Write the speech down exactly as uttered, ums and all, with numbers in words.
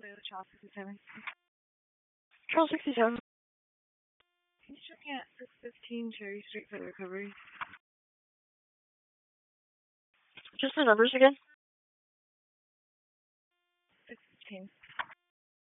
Toyota Charles sixty-seven. Charles sixty-seven. He's checking at six fifteen Cherry Street for the recovery. Just the numbers again? six fifteen.